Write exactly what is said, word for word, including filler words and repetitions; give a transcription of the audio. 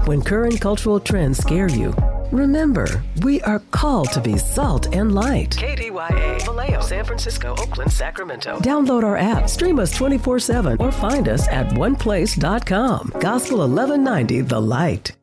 When current cultural trends scare you, remember, we are called to be salt and light. K D Y A, Vallejo, San Francisco, Oakland, Sacramento. Download our app, stream us twenty-four seven, or find us at one place dot com. Gospel eleven ninety, The Light.